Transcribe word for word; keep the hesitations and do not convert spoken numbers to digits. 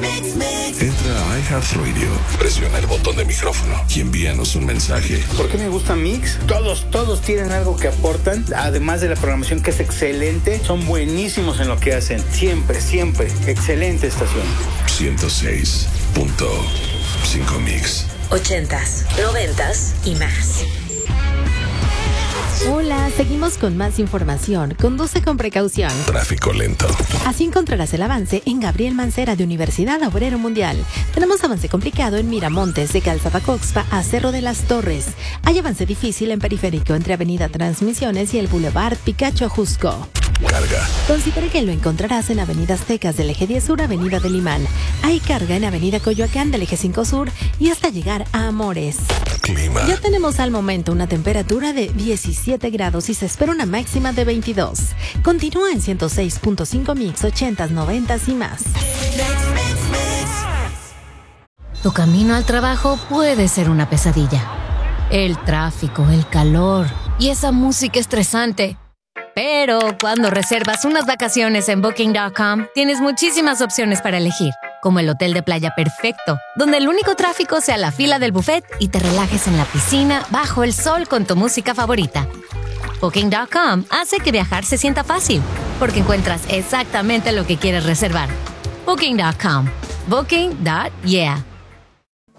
Entra a iHeartRadio, presiona el botón de micrófono y envíanos un mensaje. ¿Por qué me gusta Mix? Todos, todos tienen algo que aportan, además de la programación que es excelente, son buenísimos en lo que hacen. Siempre, siempre. Excelente estación. ciento seis punto cinco Mix. Ochentas, noventas y más. Hola, seguimos con más información. Conduce con precaución. Tráfico lento. Así encontrarás el avance en Gabriel Mancera de Universidad Obrero Mundial. Tenemos avance complicado en Miramontes, de Calzada Coxpa a Cerro de las Torres. Hay avance difícil en Periférico entre Avenida Transmisiones y el Boulevard Picacho Ajusco. Carga. Considera que lo encontrarás en Avenida Aztecas del Eje diez Sur, Avenida del Imán. Hay carga en Avenida Coyoacán del Eje cinco Sur y hasta llegar a Amores. Clima. Ya tenemos al momento una temperatura de diecisiete grados y se espera una máxima de veintidós. Continúa en ciento seis punto cinco Mix, ochentas, noventas y más. Tu camino al trabajo puede ser una pesadilla. El tráfico, el calor y esa música estresante. Pero cuando reservas unas vacaciones en Booking punto com, tienes muchísimas opciones para elegir, como el hotel de playa perfecto, donde el único tráfico sea la fila del buffet y te relajes en la piscina bajo el sol con tu música favorita. Booking punto com hace que viajar se sienta fácil, porque encuentras exactamente lo que quieres reservar. Booking punto com. Booking. Yeah.